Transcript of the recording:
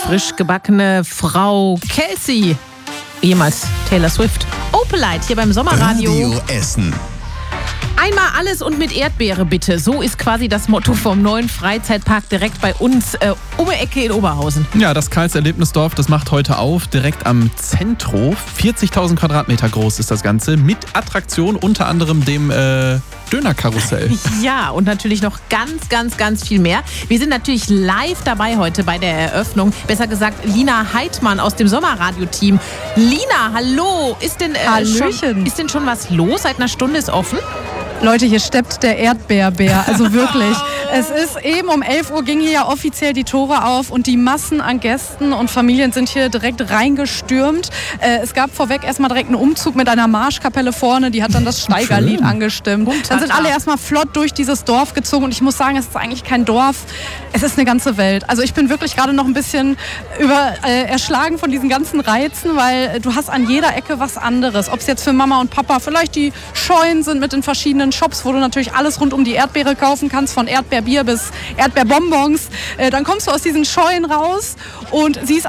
frisch gebackene Frau Kelsey, ehemals Taylor Swift. Opelite hier beim Sommerradio. Radio Essen. Einmal alles und mit Erdbeere bitte. So ist quasi das Motto vom neuen Freizeitpark direkt bei uns um die Ecke in Oberhausen. Ja, das Karls Erlebnisdorf, das macht heute auf, direkt am Zentro. 40.000 Quadratmeter groß ist das Ganze, mit Attraktion, unter anderem dem Dönerkarussell. Ja, und natürlich noch ganz viel mehr. Wir sind natürlich live dabei heute bei der Eröffnung. Besser gesagt, Lina Heidmann aus dem Sommerradio-Team. Lina, hallo. Ist denn schon was los? Seit einer Stunde ist offen? Leute, hier steppt der Erdbeerbär, also wirklich. Es ist eben um 11 Uhr gingen hier ja offiziell die Tore auf und die Massen an Gästen und Familien sind hier direkt reingestürmt. Es gab vorweg erstmal direkt einen Umzug mit einer Marschkapelle vorne, die hat dann das Steigerlied angestimmt. Dann sind alle erstmal flott durch dieses Dorf gezogen und ich muss sagen, es ist eigentlich kein Dorf, es ist eine ganze Welt. Also ich bin wirklich gerade noch ein bisschen erschlagen von diesen ganzen Reizen, weil du hast an jeder Ecke was anderes. Ob es jetzt für Mama und Papa vielleicht die Scheunen sind mit den verschiedenen Shops, wo du natürlich alles rund um die Erdbeere kaufen kannst, von Erdbeerbier bis Erdbeerbonbons. Dann kommst du aus diesen Scheunen raus und siehst